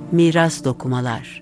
Miras Dokumalar.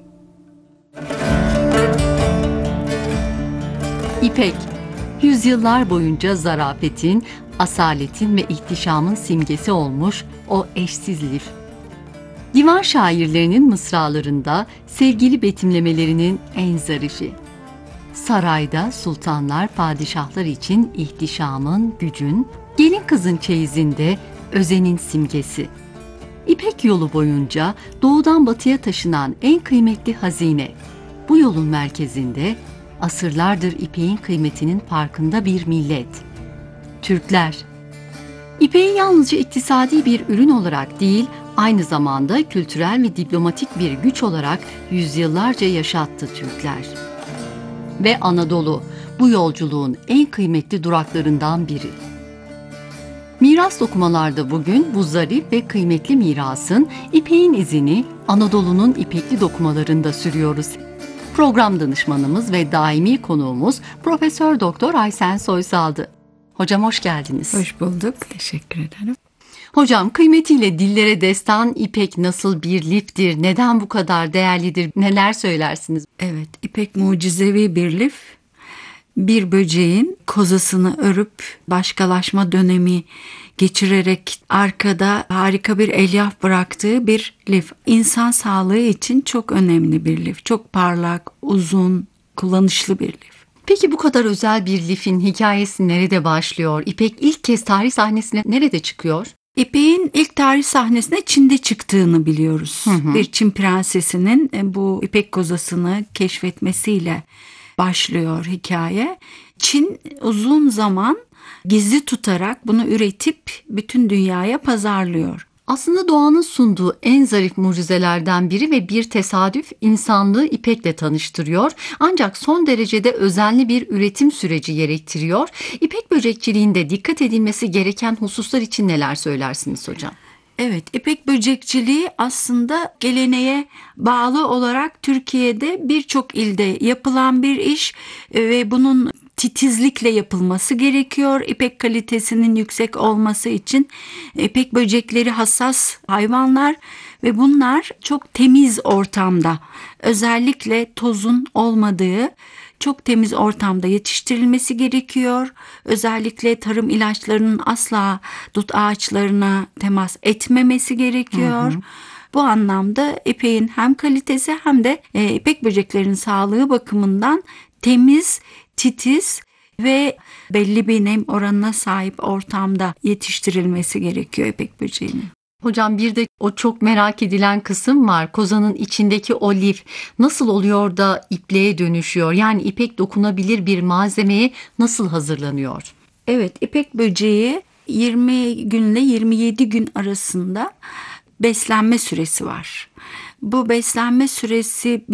İpek, yüzyıllar boyunca zarafetin, asaletin ve ihtişamın simgesi olmuş o eşsiz lif. Divan şairlerinin mısralarında sevgili betimlemelerinin en zarifi. Sarayda sultanlar, padişahlar için ihtişamın, gücün, gelin kızın çeyizinde özenin simgesi. İpek yolu boyunca doğudan batıya taşınan en kıymetli hazine. Bu yolun merkezinde asırlardır ipeğin kıymetinin farkında bir millet. Türkler. İpeği yalnızca iktisadi bir ürün olarak değil, aynı zamanda kültürel ve diplomatik bir güç olarak yüzyıllarca yaşattı Türkler. Ve Anadolu, bu yolculuğun en kıymetli duraklarından biri. Miras Dokumalar'da bugün bu zarif ve kıymetli mirasın, ipeğin izini Anadolu'nun ipekli dokumalarında sürüyoruz. Program danışmanımız ve daimi konuğumuz Profesör Doktor Aysen Soysal'dı. Hocam hoş geldiniz. Hoş bulduk. Teşekkür ederim. Hocam, kıymetiyle dillere destan ipek nasıl bir liftir, neden bu kadar değerlidir, neler söylersiniz? Evet, ipek mucizevi bir lif. Bir böceğin kozasını örüp başkalaşma dönemi geçirerek arkada harika bir elyaf bıraktığı bir lif. İnsan sağlığı için çok önemli bir lif. Çok parlak, uzun, kullanışlı bir lif. Peki bu kadar özel bir lifin hikayesi nerede başlıyor? İpek ilk kez tarih sahnesine nerede çıkıyor? İpek'in ilk tarih sahnesine Çin'de çıktığını biliyoruz. Bir Çin prensesinin bu ipek kozasını keşfetmesiyle başlıyor hikaye. Çin uzun zaman gizli tutarak bunu üretip bütün dünyaya pazarlıyor. Aslında doğanın sunduğu en zarif mucizelerden biri ve bir tesadüf insanlığı ipekle tanıştırıyor. Ancak son derecede özenli bir üretim süreci gerektiriyor. İpek böcekçiliğinde dikkat edilmesi gereken hususlar için neler söylersiniz hocam? Evet, ipek böcekçiliği aslında geleneğe bağlı olarak Türkiye'de birçok ilde yapılan bir iş ve bunun titizlikle yapılması gerekiyor. İpek kalitesinin yüksek olması için ipek böcekleri hassas hayvanlar ve bunlar çok temiz ortamda, özellikle tozun olmadığı çok temiz ortamda yetiştirilmesi gerekiyor. Özellikle tarım ilaçlarının asla dut ağaçlarına temas etmemesi gerekiyor. Bu anlamda ipeğin hem kalitesi hem de ipek böceklerinin sağlığı bakımından temiz, titiz ve belli bir nem oranına sahip ortamda yetiştirilmesi gerekiyor ipek böceğinin. Hocam, bir de o çok merak edilen kısım var. Kozanın içindeki o lif nasıl oluyor da ipliğe dönüşüyor? Yani ipek dokunabilir bir malzemeye nasıl hazırlanıyor? Evet, ipek böceği 20 günle 27 gün arasında beslenme süresi var. Bu beslenme süresi